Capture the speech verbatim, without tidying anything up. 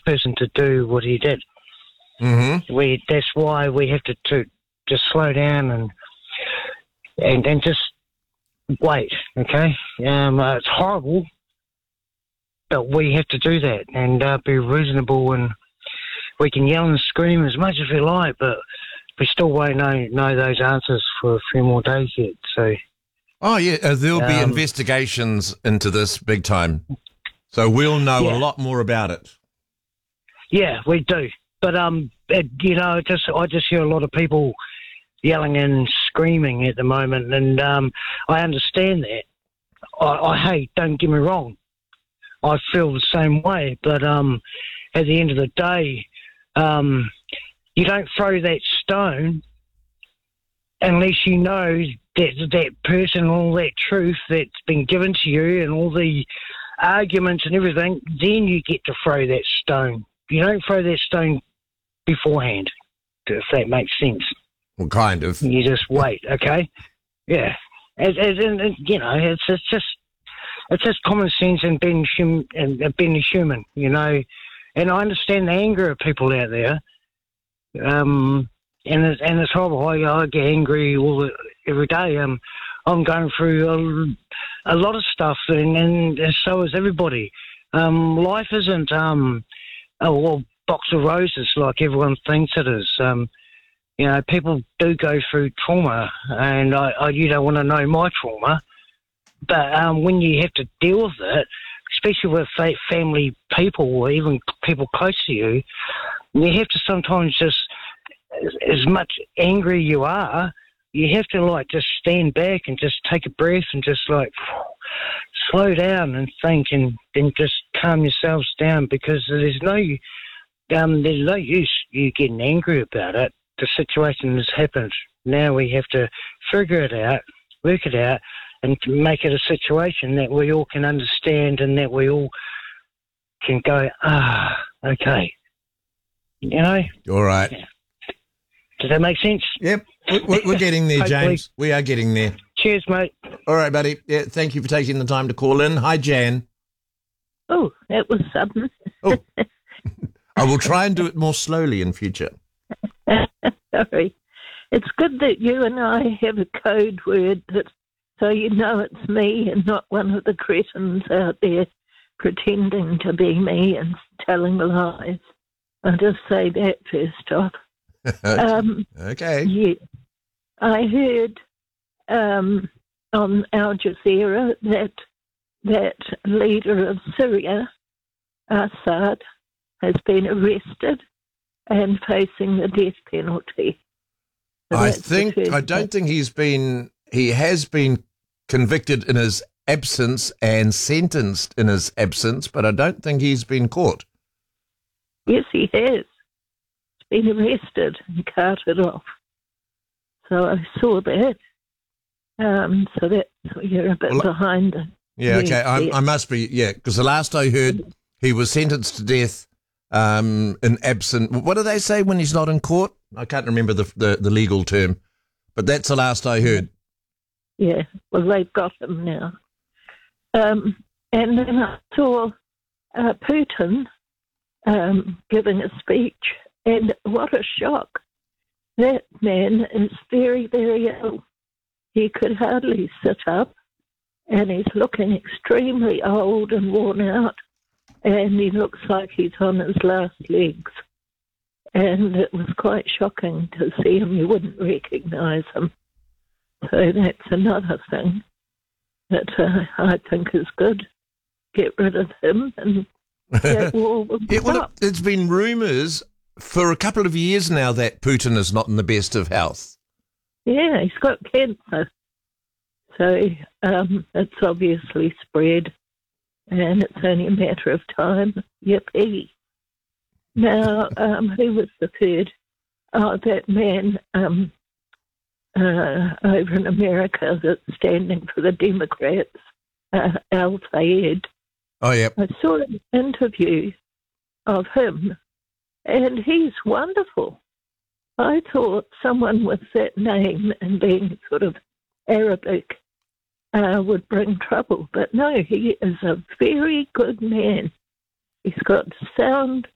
person to do what he did. Mm-hmm. We that's why we have to, to just slow down and and and just wait. Okay, um, uh, it's horrible, but we have to do that and uh, be reasonable. And we can yell and scream as much as we like, but we still won't know know those answers for a few more days yet. So. Oh, yeah, uh, there'll be Um, investigations into this big time. So we'll know Yeah. a lot more about it. Yeah, we do. But, um, it, you know, just I just hear a lot of people yelling and screaming at the moment, and um, I understand that. I, I hey, don't get me wrong. I feel the same way, but um, at the end of the day, um, you don't throw that stone unless you know that that person, all that truth that's been given to you and all the arguments and everything, then you get to throw that stone. You don't throw that stone beforehand, if that makes sense. Well, kind of. You just wait, okay? Yeah. As, as in, as, you know, it's, it's just it's just common sense and being, hum, and uh, being a human, you know. And I understand the anger of people out there. Um, and it's, and it's horrible. I, I get angry all the, every day. Um, I'm going through a, a lot of stuff, and, and so is everybody. Um, life isn't um, a well, box of roses like everyone thinks it is. Um, you know, people do go through trauma, and I, I, you don't want to know my trauma. But um, when you have to deal with it, especially with fa- family people or even people close to you, you have to sometimes just, as, as much angry you are, you have to like just stand back and just take a breath and just like slow down and think and then just calm yourselves down, because there's no um, there's no use you getting angry about it. The situation has happened. Now we have to figure it out, work it out, and make it a situation that we all can understand and that we all can go, ah, okay. You know? All right. Yeah. Does that make sense? Yep. We're, we're getting there, Hopefully. James. We are getting there. Cheers, mate. All right, buddy. Yeah, thank you for taking the time to call in. Hi, Jan. Oh, that was sudden. Oh, I will try and do it more slowly in future. Sorry. It's good that you and I have a code word that, so you know it's me and not one of the cretins out there pretending to be me and telling lies. I'll just say that first off. Um, okay. Yeah. I heard um, on Al Jazeera that that leader of Syria, Assad, has been arrested and facing the death penalty. So I that's the think first I don't thing. think he's been. He has been convicted in his absence and sentenced in his absence, but I don't think he's been caught. Yes, he has. He's been arrested and carted off. So I saw that. Um, so that so you're a bit Well, behind it. Yeah, Yes, okay. I, yes. I must be. Yeah, because the last I heard, he was sentenced to death um, in absent. What do they say when he's not in court? I can't remember the, the the legal term, but that's the last I heard. Yeah, well, they've got him now. Um, and then I saw uh, Putin um, giving a speech, and what a shock. That man is very, very ill. He could hardly sit up, and he's looking extremely old and worn out, and he looks like he's on his last legs. And it was quite shocking to see him. You wouldn't recognise him. So that's another thing that uh, I think is good. Get rid of him and that war will Yeah, well, stop. it, it's been rumours for a couple of years now that Putin is not in the best of health. Yeah, he's got cancer. So um, it's obviously spread, and it's only a matter of time. Yippee. Now, um, who was the third? Oh, that man um, uh, over in America that's standing for the Democrats, uh, Al Fayed. Oh, yeah. I saw an interview of him, and he's wonderful. I thought someone with that name and being sort of Arabic uh, would bring trouble, but no, he is a very good man. He's got sound